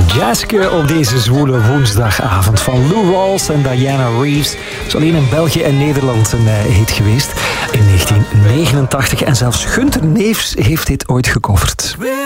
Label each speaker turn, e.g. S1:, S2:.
S1: Jazzke op deze zwoele woensdagavond van Lou Rawls en Diana Reeves. Is alleen in België en Nederland een hit geweest in 1989. En zelfs Gunther Neefs heeft dit ooit gecoverd.